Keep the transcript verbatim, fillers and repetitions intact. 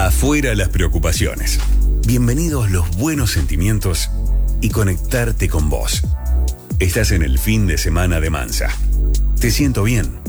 Afuera las preocupaciones. Bienvenidos los buenos sentimientos y conectarte con vos. Estás en el fin de semana de Mansa. Te siento bien.